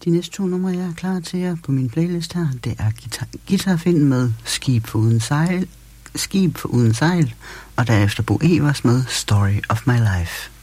De næste 2 numre, jeg er klar til jer på min playlist her, det er Guitarfind med Skib for uden sejl, og derefter Bo Evers med Story of My Life.